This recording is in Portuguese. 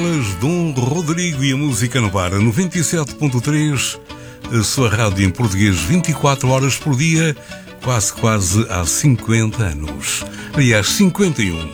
Dom Rodrigo e a música no bar 97.3, a sua rádio em português 24 horas por dia, quase há 50 anos. Aliás, 51.